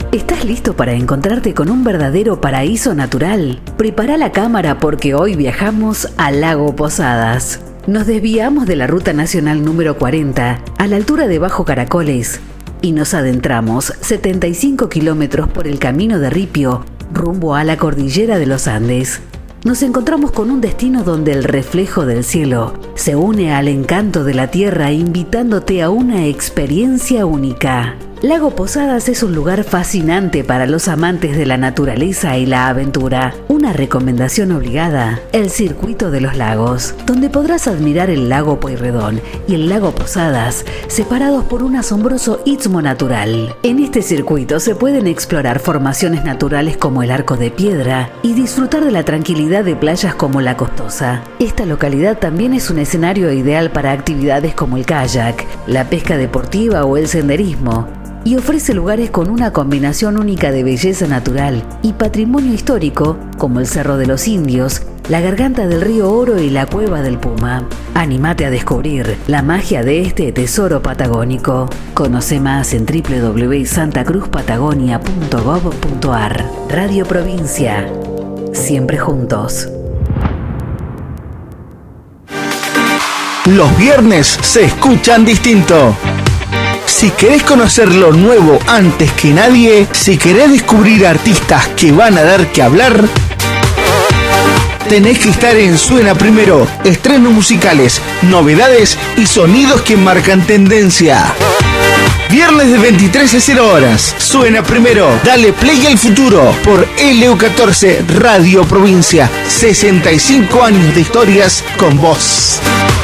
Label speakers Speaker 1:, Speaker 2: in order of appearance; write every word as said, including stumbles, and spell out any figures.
Speaker 1: ¿Estás listo para encontrarte con un verdadero paraíso natural? Prepara la cámara porque hoy viajamos a Lago Posadas. Nos desviamos de la Ruta Nacional número cuarenta a la altura de Bajo Caracoles y nos adentramos setenta y cinco kilómetros por el camino de Ripio rumbo a la cordillera de los Andes. Nos encontramos con un destino donde el reflejo del cielo se une al encanto de la tierra, invitándote a una experiencia única. Lago Posadas es un lugar fascinante para los amantes de la naturaleza y la aventura. Una recomendación obligada: el Circuito de los Lagos, donde podrás admirar el lago Pueyrredón y el lago Posadas, separados por un asombroso istmo natural. En este circuito se pueden explorar formaciones naturales como el Arco de Piedra y disfrutar de la tranquilidad de playas como La Costosa. Esta localidad también es un escenario ideal para actividades como el kayak, la pesca deportiva o el senderismo, y ofrece lugares con una combinación única de belleza natural y patrimonio histórico como el Cerro de los Indios, la garganta del río Oro y la Cueva del Puma. Anímate a descubrir la magia de este tesoro patagónico. Conoce más en doble u doble u doble u punto santa cruz patagonia punto gob punto ar. Radio Provincia. Siempre juntos.
Speaker 2: Los viernes se escuchan distinto. Si querés conocer lo nuevo antes que nadie, si querés descubrir artistas que van a dar que hablar, tenés que estar en Suena Primero. Estrenos musicales, novedades y sonidos que marcan tendencia. Viernes de veintitrés a cero horas. Suena Primero. Dale play al futuro por L U catorce Radio Provincia. sesenta y cinco años de historias con vos.